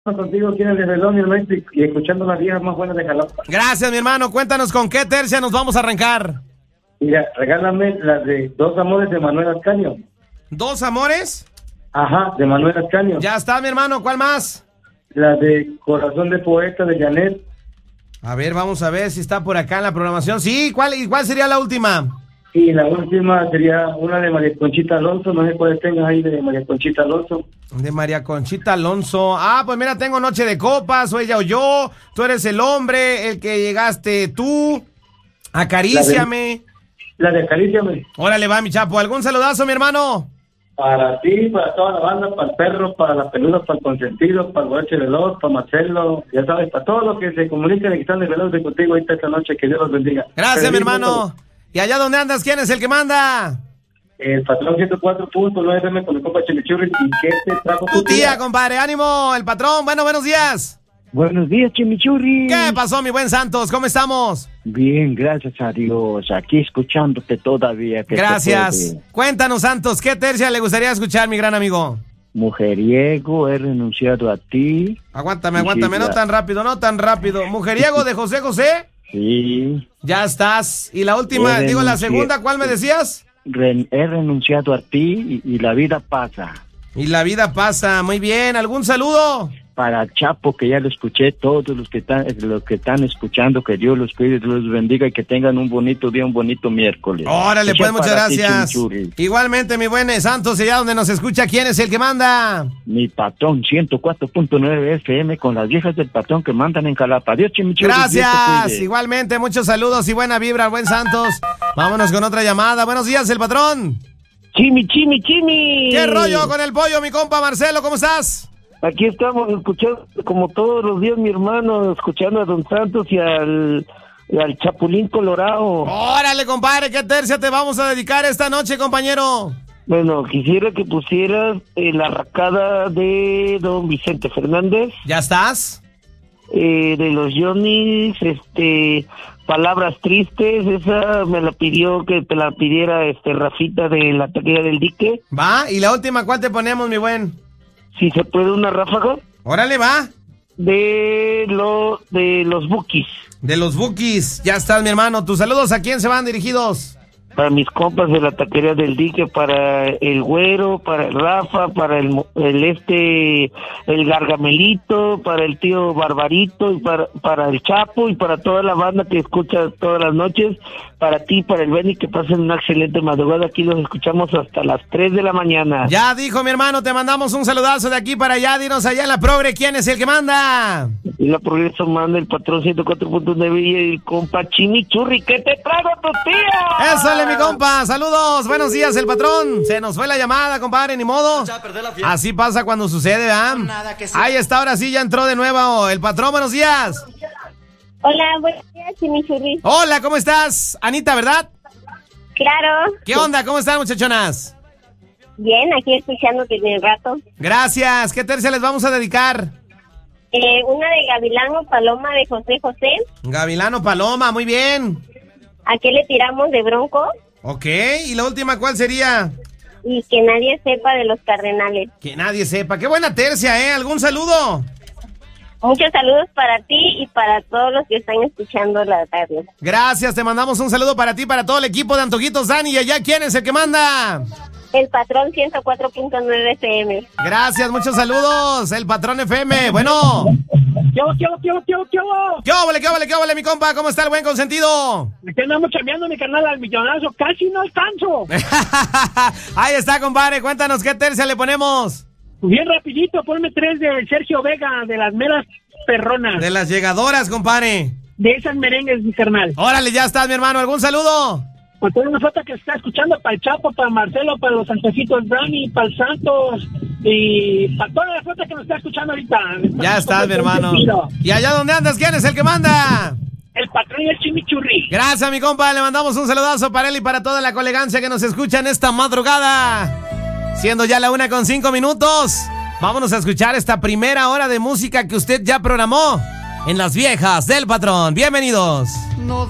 contigo aquí en el Desvelón y escuchando las viejas más buenas de Jalapa. Gracias, mi hermano. Cuéntanos con qué tercia nos vamos a arrancar. Mira, regálame las de Dos Amores de Manuel Ascanio. ¿Dos amores? Ajá, de Manuel Ascanio. Ya está, mi hermano. ¿Cuál más? La de Corazón de Poeta de Janet. A ver, vamos a ver si está por acá en la programación. Sí, ¿cuál sería la última? Y la última sería una de María Conchita Alonso. No sé cuáles tengas ahí de María Conchita Alonso. De María Conchita Alonso. Ah, pues mira, tengo Noche de Copas, o Ella o Yo. Tú eres el hombre, el que llegaste tú. Acaríciame. La de Acaríciame. Órale, va, mi chapo. ¿Algún saludazo, mi hermano? Para ti, para toda la banda, para el perro, para las peludas, para el consentido, para el guache veloz, para Marcelo, ya sabes, para todos los que se comuniquen y que están de veloz de contigo ahorita esta noche, que Dios los bendiga. Gracias, mi hermano. ¿Y allá donde andas, quién es el que manda? El patrón 104.9 FM con mi compa Chimichurri. ¿Y qué te trajo tu tía, compadre? ¡Ánimo! El patrón. Bueno, buenos días. Buenos días, Chimichurri. ¿Qué pasó, mi buen Santos? ¿Cómo estamos? Bien, gracias a Dios. Aquí escuchándote todavía. Gracias. Cuéntanos, Santos, ¿qué tercia le gustaría escuchar, mi gran amigo? Mujeriego, he renunciado a ti. Aguántame, no tan rápido. Mujeriego de José José. Sí. Ya estás. Y la última, la segunda, ¿cuál me decías? He renunciado a ti y la vida pasa. Y la vida pasa, muy bien. ¿Algún saludo? Para Chapo, que ya lo escuché, todos los que están escuchando, que Dios los cuide, Dios los bendiga y que tengan un bonito día, un bonito miércoles. Órale, pues, muchas gracias. Igualmente, mi buen Santos, allá donde nos escucha, ¿quién es el que manda? Mi patrón, 104.9 FM, con las viejas del patrón que mandan en Jalapa. Adiós, Chimichurri. Gracias, igualmente, muchos saludos y buena vibra al buen Santos. Vámonos con otra llamada. Buenos días, el patrón. Chimi. ¿Qué rollo con el pollo, mi compa Marcelo? ¿Cómo estás? Aquí estamos escuchando, como todos los días, mi hermano, escuchando a Don Santos y al Chapulín Colorado. Órale, compadre, ¿qué tercia te vamos a dedicar esta noche, compañero? Bueno, quisiera que pusieras la arracada de Don Vicente Fernández. ¿Ya estás? De los Johnny's, Palabras Tristes, esa me la pidió que te la pidiera Rafita de la taquilla del dique. Va, y la última, ¿cuál te ponemos, mi buen? Si se puede, una ráfaga. Órale, va. De los Bukis. De los Bukis. Ya estás, mi hermano. ¿Tus saludos a quién se van dirigidos? Para mis compas de la taquería del dique, para el Güero, para el Rafa, para el Gargamelito, para el tío Barbarito, y para el Chapo, y para toda la banda que escucha todas las noches, para ti, para el Benny, que pasen una excelente madrugada. Aquí los escuchamos hasta las 3 de la mañana. Ya dijo, mi hermano, te mandamos un saludazo de aquí para allá. Dinos allá en la progre, ¿quién es el que manda? Y la progreso manda el patrón 104.9 y el compa Chimichurri. ¿Qué te traigo, tu tía? Eso, mi compa, saludos, buenos días, el patrón. Se nos fue la llamada, compadre, ni modo. Así pasa cuando sucede, ¿verdad? Ahí está, ahora sí, ya entró de nuevo el patrón, buenos días. Hola, buenos días, Chimichurri. Hola, ¿cómo estás? Anita, ¿verdad? Claro. ¿Qué onda? ¿Cómo están, muchachonas? Bien, aquí escuchándote en el rato. Gracias, ¿qué tercia les vamos a dedicar? Una de Gavilano Paloma de José José. Gavilano Paloma, muy bien. ¿A qué le tiramos de Bronco? Ok, ¿y la última cuál sería? Y que nadie sepa de los Cardenales. Que nadie sepa, qué buena tercia, ¿eh? ¿Algún saludo? Muchos saludos para ti y para todos los que están escuchando la radio. Gracias, te mandamos un saludo para ti, para todo el equipo de Antojitos Dani. ¿Y allá quién es el que manda? El patrón 104.9 FM. Gracias, muchos saludos. El patrón FM. Bueno. ¿Qué óvole, mi compa? ¿Cómo está el buen consentido? Aquí andamos chambeando, mi canal, al millonazo. Casi no alcanzo. Ahí está, compadre. Cuéntanos qué tercia le ponemos. Bien rapidito, ponme 3 de Sergio Vega, de las meras perronas. De las llegadoras, compadre. De esas merengues, mi carnal. Órale, ya estás, mi hermano. ¿Algún saludo? Pues toda una foto que está escuchando para el Chapo, para Marcelo, para los Santecitos Brani, para el Santos y para toda la foto que nos está escuchando ahorita. Ya estás, mi hermano. ¿Y allá donde andas? ¿Quién es el que manda? El patrón y el Chimichurri. Gracias, mi compa. Le mandamos un saludazo para él y para toda la colegancia que nos escucha en esta madrugada. Siendo ya la 1:05. Vámonos a escuchar esta primera hora de música que usted ya programó en Las Viejas del Patrón. Bienvenidos. No